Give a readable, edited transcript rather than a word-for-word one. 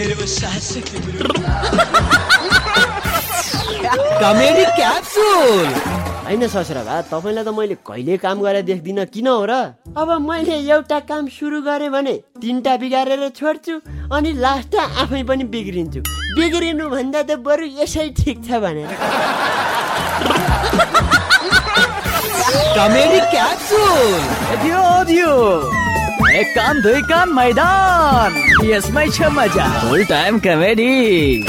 Comedy capsule. होइन ससुराबा, तपाईँलाई त मैले कहिले काम गरेर देख्दिनँ, किन हो र? अब मैले एउटा काम सुरु गरेँ भने 3टा बिगारेर छोड्छु, अनि लास्टमा आफै पनि बिग्रिन्छु। बिग्रिनु भन्दा त बरु यसै ठिक छ भनेर। Comedy capsule. एक कान दुई कान मैदान, यसमै छ मजा। फुल टाइम कमेडी।